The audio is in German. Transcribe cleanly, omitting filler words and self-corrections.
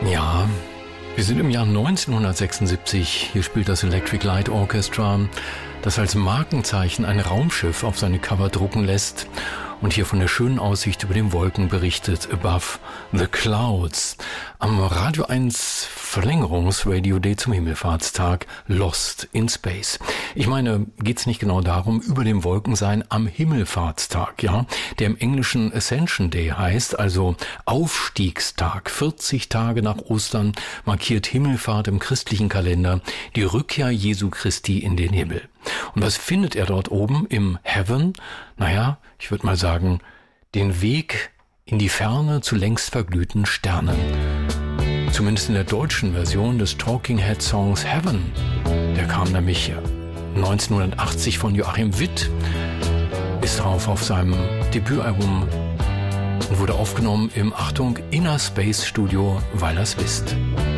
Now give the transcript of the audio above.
Ja, wir sind im Jahr 1976. Hier spielt das Electric Light Orchestra, das als Markenzeichen ein Raumschiff auf seine Cover drucken lässt und hier von der schönen Aussicht über den Wolken berichtet, Above the Clouds. Am Radio 1 Verlängerungsradio Day zum Himmelfahrtstag, Lost in Space. Ich meine, geht's nicht genau darum, über den Wolken sein am Himmelfahrtstag, ja? Der im Englischen Ascension Day heißt, also Aufstiegstag. 40 Tage nach Ostern markiert Himmelfahrt im christlichen Kalender die Rückkehr Jesu Christi in den Himmel. Und was findet er dort oben im Heaven? Naja, ich würde mal sagen, den Weg in die Ferne zu längst verglühten Sternen. Zumindest in der deutschen Version des Talking Head Songs Heaven. Der kam nämlich 1980 von Joachim Witt, ist drauf auf seinem Debütalbum und wurde aufgenommen im, Achtung, Inner Space Studio Weilerswist.